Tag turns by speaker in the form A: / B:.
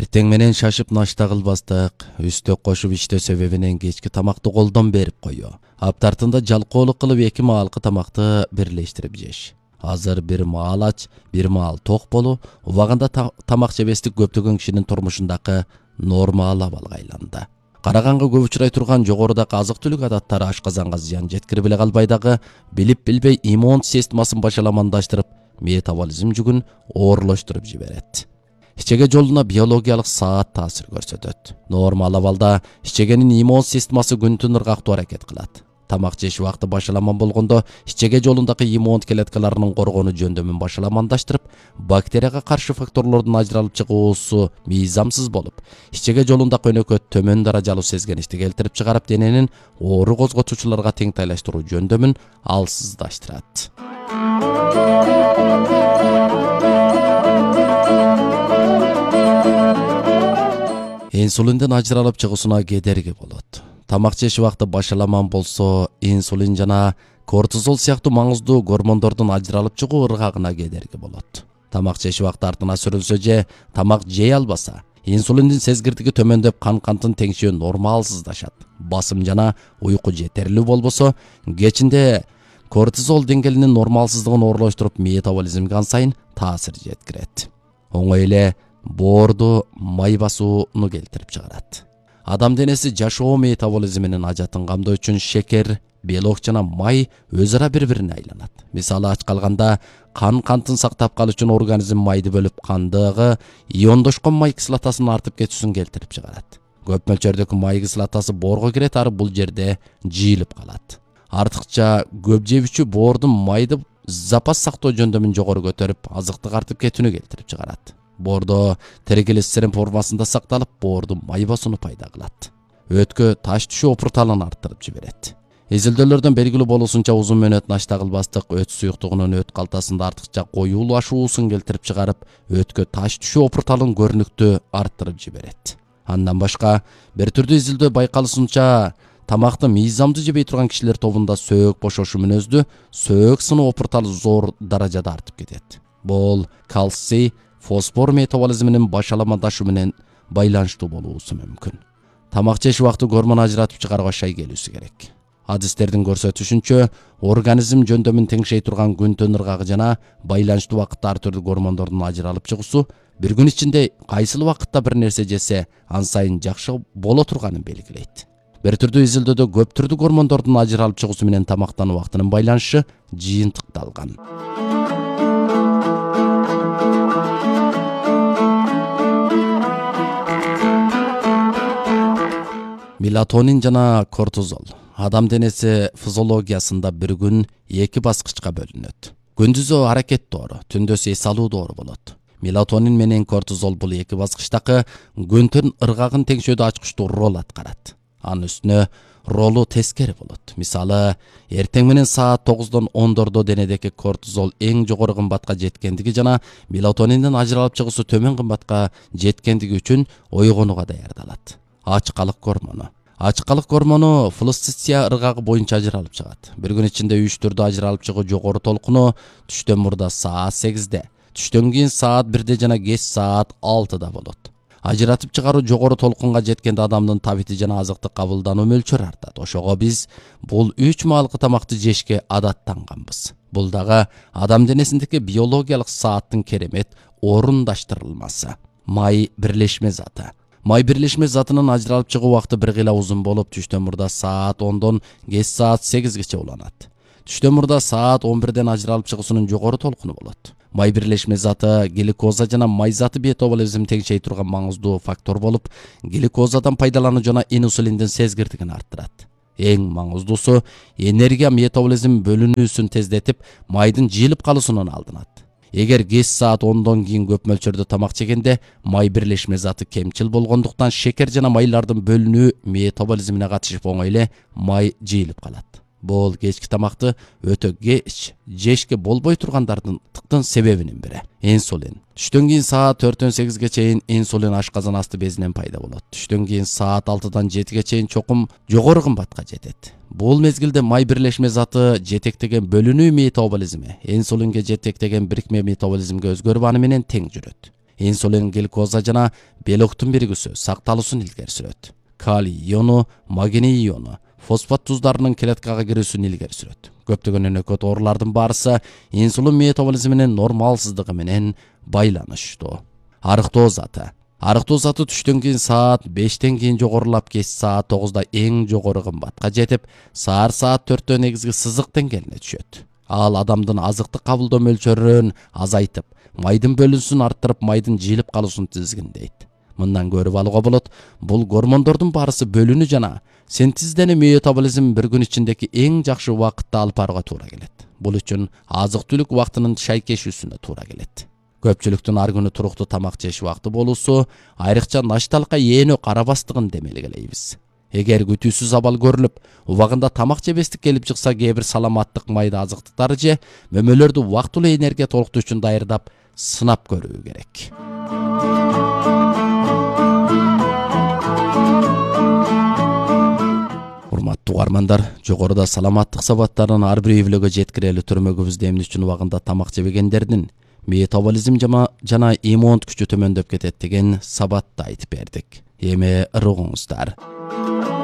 A: Эртең менен шашып нашта кылбастык, үстөк кошуп иштөө себебинен кечки тамакты колдон берип коюу. Аптартында жалкоолук кылып эки маалкы тамакты бирлештирип жеш. Азыр бир маал ач, бир маал ток болуу убагында тамак жебестик көптөгөн кишинин турмушундагы нормал абалга айланды. Караганга көп учурай турган жогорудагы азык-түлүк адаттары ашказанга зыян жеткирип эле калбай дагы, билип-билбей иммун системасын башаламандаштырып, метаболизм жүгүн оорлоштуруп жиберет. Ичеге жолуна биологиялык саат таасир көрсөтөт. Нормал абалда ичегенин иммун системасы күн-түн ыргактуу аракет кылат. Тамак жеш убакты башаламан болгондо ичеге жолундагы иммун клеткаларынын коргонуу жөндөмүн башаламандаштырып, бактерияга каршы факторлордун ажыралып чыгуусу мыйзамсыз болуп, ичеге жолундагы өнөкөт төмөн даражалуу сезгеништи келтирип чыгарып, дененин оору козготуучуларга теңтайлаштыруу жөндөмүн алсыздаштырат. Инсулинден ажыралып чыгуусуна кедерги болот. Тамак жеш убакты башаламан болсо, инсулин жана кортизол сыяктуу маңыздуу гормондордун ажыралып чыгуу ыргагына кедерги болот. Тамак жеш убакты артына сүрүлсө же тамак жей албаса, инсулиндин сезгирдиги төмөндөп, кан-канттын теңшөө нормалсыздашат. Басым жана уйку жетерлүү болбосо, кечинде кортизол деңгээлинин нормалсыздыгын оорлоштуруп, метаболизмге ан сайын таасир жеткирет. Оңой эле боорду май басууну келтирип чыгарат. Адам денеси жашоо метаболизминин ажатын камдоо үчүн шекер, белок жана май өз ара бири-бирине айланат. Мисалы, ач калганда кан-кантын сактап калуу үчүн организм майды бөлүп, кандагы иондошкон май кислотасынын артып кетүүсүн келтирип чыгарат. Көп мөлчөрдөгү май кислотасы боорго кирет, ары бул жерде жыйылып калат. Артыкча көп жебүүчү боордун майды запас сактоо жөндөмүн жогору көтөрүп, азыктык артып кетүүнү келтирип чыгарат. Боордо терегилистерин формасында сакталып, боордун май басууну пайда кылат. Өткө таш түшүү опурталын арттырып жиберет. Изилдөөлөрдөн белгилүү болуусунча, узун мөөнөт нашта кылбастык өт суюктугунун өт калтасында артыкча коюулашуусун келтирип чыгарып, өткө таш түшүү опурталын көрүнүктүү арттырып жиберет. Андан башка, бир түрдүү изилдөө байкалышынча, тамакты мыйзамдуу жебей турган кишилер тобунда сөök бошошу мүнөздүү сөök сынуу опурталы зор даражада артып кетет. Бул кальций, фосфор метаболизминин башаламандашу менен байланыштуу болуусу мүмкүн. Тамак жеш убакты гормон ажыратып чыгарууга шай келүүсү керек. Адистердин көрсөтүшүнчө, организм жөндөмүн теңшей турган күн-түн ыргагы жана байланыштуу убакытта ар түрдүү гормондордун ажыралып чыгуусу бир күн ичинде кайсыл убакытта бир нерсе жесе, ан сайын жакшы боло турганын белгилейт. Бир түрдүү изилдөөдө көп түрдүү гормондордун ажыралып чыгуусу менен тамактануу убактынын байланышы жыйынтыкталган. Мелатонин жана кортизол. Адам денеси физиологиясында бир күн эки баскычка бөлүнөт. Күндүзү аракеттоору, түндөсү эс алуудоору болот. Мелатонин менен кортизол бул эки баскычтагы күн-түн ыргагын теңшөөдө ачкычтуу роль аткарат. Анын үстүнө ролу тескери болот. Мисалы, эртең менен саат 9дон 10дордо денедеги кортизол эң жогору кымбатка жеткендиги жана мелатониндин ажыралып чыгуусу төмөн кымбатка жеткендиги үчүн ойгонууга даярдалат. Ачкалык гормону. Ачкалык гормону флуцисия ыргагы боюнча ажыралып чыгат. Бир күн ичинде 3 түрдө ажыралып чыгуу жогору толкуну түштөн мурда саат 8де, түштөн кийин саат 1де жана кеч саат 6да болот. Ажыратып чыгаруу жогору толкунга жеткенде адамдын табити жана азыкты кабылдануу мөлчөрү артат. Ошого биз бул 3 маалкы тамакты жешке адаттанганбыз. Бул дагы адам денесиндеги биологиялык сааттын керемет орундаштырылмасы. Май бирлешме заты. Май бирлешме затынын ажыралып чыгуу убакыты бир кыйла узун болуп, түштөн мурда саат 10дон кеч саат 8гече уланат. Түштөн мурда саат 11ден ажыралып чыгуусунун жогору толкуну болот. Май бирлешме заты глюкоза жана май заты метаболизм теңшей турган маңыздуу фактор болуп, глюкозадан пайдалануу жана инсулиндин сезгирдигин арттырат. Эң маңыздуусу энергия метаболизм бөлүнүүсүн тездетип, майдын жыйылып калуусунун алдынат. Эгер кеч саат 10дон кийин көп мөлчөрдө тамак жегенде май бирлешме заты кемчил болгондуктан шекер жана майлардын бөлүнүү метаболизмине катышып, оңой эле май жыйылып калат. Бул кечки тамакты өтө кеч жешке болбой тургандардын себебинин бири. Инсулин. Түштөн кийин саат 4дөн 8ге чейин инсулин ашказан асты безинен пайда болот. Түштөн кийин саат 6дан 7ге чейин чокум жогору кымбатка жетет. Бул мезгилде май бирлешме заты жетектеген бөлүнүү метаболизми инсулинге жетектеген бирикме метаболизмге өзгөрүп, аны менен тең жүрөт. инсулин, глюкоза жана белоктун биригүүсү сакталуусун илгери сүрөт. Калий иону, магний иону, фосфат туздарынын клеткага кирүүсүн илгери сүрөт. Көптөгөн өнөкөт оорулардын баарысы инсулин метаболизминин нормалсыздыгы менен байланыштуу. Арыктоо заты. Арыктоо заты түштөн кийин саат 5тен кийин жогорулап, кеч саат 9да эң жогору кымбатка жетип, саат 4тө негизги сызык деңгээлине түшөт. Ал адамдын азыктык кабылдоо мөлчөрүн азайтып, майдын бөлүнүшүн арттырып, майдын жиилип калуусун тизгиндейт. Мындан көрүп алууга болот, бул гормондордун барысы бөлүнүү жана синтезденүү метаболизм бир күн ичиндеги эң жакшы убакытта алып барууга туура келет. Бул үчүн азык-түлүк убактынын шайкешүүсүнө туура келет. Көпчүлүктүн ар күнү туруктуу тамак жеш убакты болуусу, айрыкча нашталыкка ээлөө карабастыгын демелгелейбиз. Эгер күтүүсүз абал көрүлүп, убагында тамак жебестик келип чыкса, кээ бир саламаттык майда азыктыктарды же мөмөлөрдү убактылуу энергия толуктуу үчүн даярдап, сынап көрүү керек. Урматтуу угармандар, жогоруда саламаттык сабаттарын ар бир үй-бүлөгө жеткирели түрмөгүбүздү эмне үчүн убагында тамак жебегендердин метаболизм жана иммундук күчү төмөндөп кетет деген сабатты айтып бердик. Эми ырыгыңыздар.